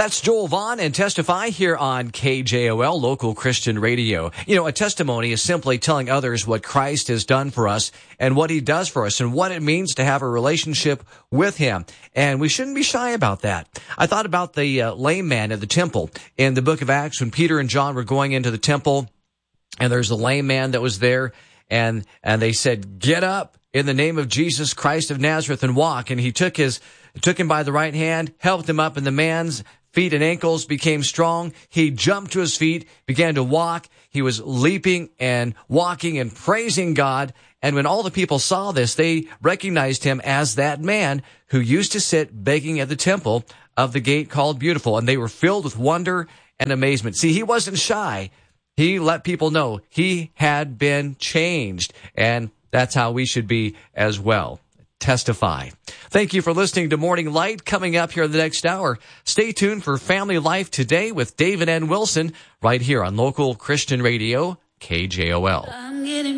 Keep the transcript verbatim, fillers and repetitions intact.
That's Joel Vaughn and Testify here on K J O L, local Christian radio. You know, a testimony is simply telling others what Christ has done for us and what he does for us and what it means to have a relationship with him. And we shouldn't be shy about that. I thought about the uh, lame man at the temple in the book of Acts when Peter and John were going into the temple, and there's a lame man that was there, and and they said, "Get up in the name of Jesus Christ of Nazareth and walk." And he took his took him by the right hand, helped him up, and the man's feet and ankles became strong. He jumped to his feet, began to walk. He was leaping and walking and praising God. And when all the people saw this, they recognized him as that man who used to sit begging at the temple of the gate called Beautiful. And they were filled with wonder and amazement. See, he wasn't shy. He let people know he had been changed. And that's how we should be as well. Testify. Thank you for listening to Morning Light. Coming up here in the next hour, stay tuned for Family Life Today with David N. Wilson right here on local Christian radio, K J O L.